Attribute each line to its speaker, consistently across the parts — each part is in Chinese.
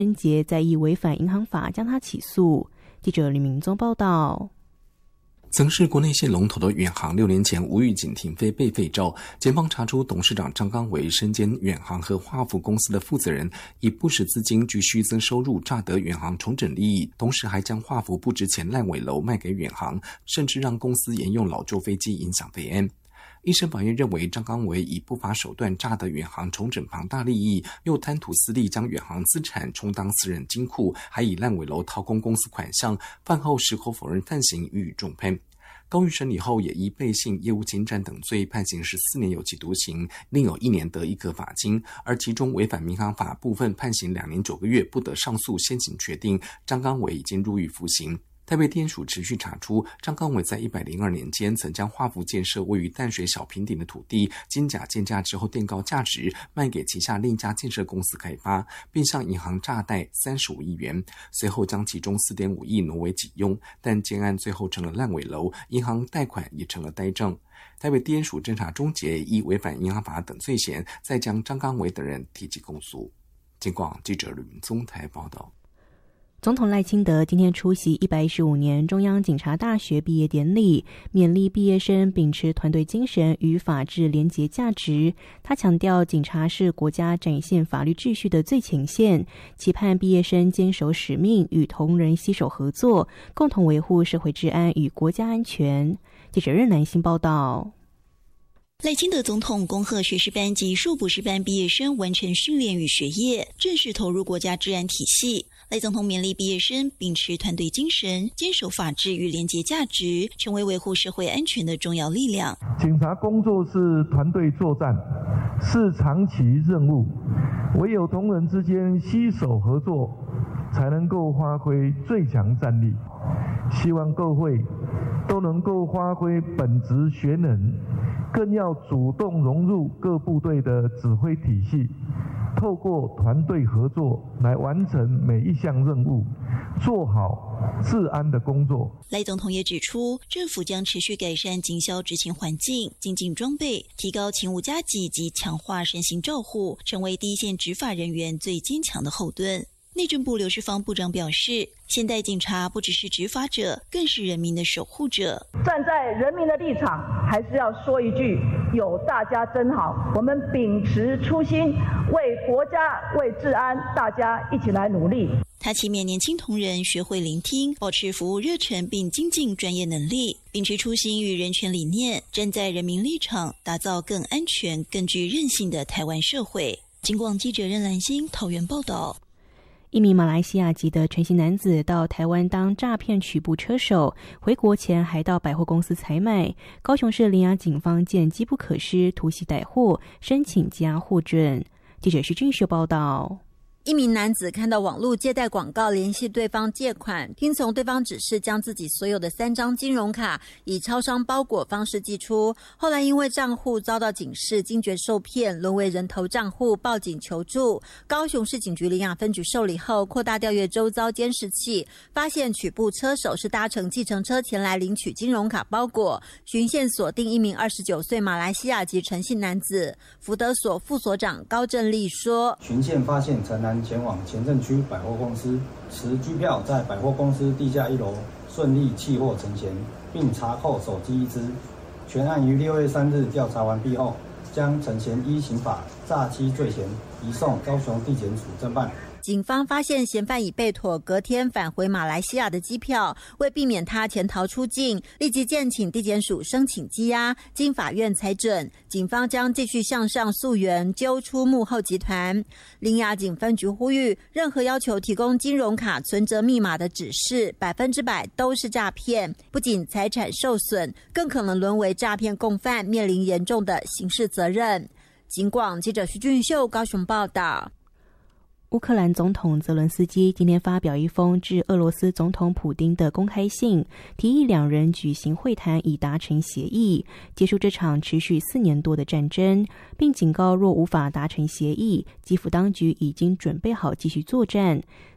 Speaker 1: 贞杰再以违反银行法将他起诉。记者李明宗报道。
Speaker 2: 曾是国内线龙头的远航6年前无预警停飞被废照，检方查出董事长张刚维身兼远航和华福公司的负责人，以不实资金据虚增收入诈得远航重整利益，同时还将华福不值钱烂尾楼卖给远航，甚至让公司沿用老旧飞机影响飞安。一审法院认为，张刚维以不法手段诈得远航重整庞大利益，又贪图私利，将远航资产充当私人金库，还以烂尾楼掏空公司款项，饭后矢口否认犯行，予以重判。高院审理后也依背信、业务侵占等罪判刑14年有期徒刑，另有1年得一个罚金，而其中违反民航法部分判刑2年9个月，不得上诉，先行确定。张刚维已经入狱服刑。台北地检署持续查出，张刚伟在102年间曾将华福建设位于淡水小平顶的土地经假建价之后垫高价值，卖给旗下另一家建设公司开发，并向银行诈贷35亿元，随后将其中4.5亿挪为己用，但建案最后成了烂尾楼，银行贷款也成了呆账。台北地检署侦查终结，依违反银行法等罪嫌，再将张刚伟等人提起公诉。警广记者吕明宗台报道。
Speaker 1: 总统赖清德今天出席115年中央警察大学毕业典礼，勉励毕业生秉持团队精神与法治连结价值。他强调，警察是国家展现法律秩序的最前线，期盼毕业生坚守使命，与同仁携手合作，共同维护社会治安与国家安全。记者任南新报道。
Speaker 3: 赖清德总统恭贺学士班及硕博士班毕业生完成训练与学业，正式投入国家治安体系。赖总统勉励毕业生秉持团队精神，坚守法治与廉洁价值，成为维护社会安全的重要力量。
Speaker 4: 警察工作是团队作战，是长期任务，唯有同仁之间携手合作，才能够发挥最强战力。希望各位都能够发挥本职学能，更要主动融入各部队的指挥体系，透过团队合作来完成每一项任务，做好治安的工作。
Speaker 3: 赖总统也指出，政府将持续改善警消执勤环境，精进装备，提高勤务加给及强化身心照护，成为第一线执法人员最坚强的后盾。内政部刘世芳部长表示，现代警察不只是执法者，更是人民的守护者。
Speaker 5: 站在人民的立场，还是要说一句，有大家真好。我们秉持初心，为国家为治安，大家一起来努力。
Speaker 3: 他期勉年轻同仁学会聆听，保持服务热忱，并精进专业能力，秉持初心与人权理念，站在人民立场，打造更安全、更具韧性的台湾社会。警广记者任兰心桃园报道。
Speaker 1: 一名马来西亚籍的陈姓男子到台湾当诈骗取步车手，回国前还到百货公司采买。高雄市林雅警方见机不可失，突袭逮获，申请羁押获准。记者徐俊秀报道。
Speaker 6: 一名男子看到网络借贷广告，联系对方借款，听从对方指示，将自己所有的3张金融卡以超商包裹方式寄出。后来因为账户遭到警示，惊觉受骗，沦为人头账户，报警求助。高雄市警局林雅分局受理后，扩大调阅周遭监视器，发现取步车手是搭乘计程车前来领取金融卡包裹。循线锁定一名29岁马来西亚籍陈姓男子。福德所副所长高正利说，
Speaker 7: 循线发现陈男前往前镇区百货公司，持居票在百货公司地下1楼顺利弃货成钱，并查扣手机1只。全案于6月3日调查完毕后，将陈嫌依刑法诈欺罪嫌移送高雄地检署侦办。
Speaker 6: 警方发现嫌犯已备妥隔天返回马来西亚的机票，为避免他潜逃出境，立即建请地检署申请羁押，经法院裁准，警方将继续向上溯源，揪出幕后集团。林雅警分局呼吁，任何要求提供金融卡存折密码的指示，100%都是诈骗，不仅财产受损，更可能沦为诈骗共犯，面临严重的刑事责任。警广记者徐俊秀高雄报道。
Speaker 1: 乌克兰总统泽伦斯基今天发表一封致俄罗斯总统普丁的公开信，提议两人举行会谈以达成协议，结束这场持续4年多的战争，并警告若无法达成协议，基辅当局已经准备好继续作战。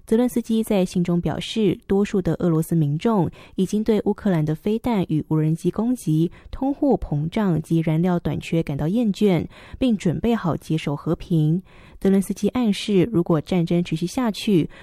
Speaker 1: 泽伦斯基在信中表示，多数的俄罗斯民众已经对乌克兰的飞弹与无人机攻击、通货膨胀及燃料短缺感到厌倦，并准备好接受和平。泽伦斯基暗示，如果战争持续下去，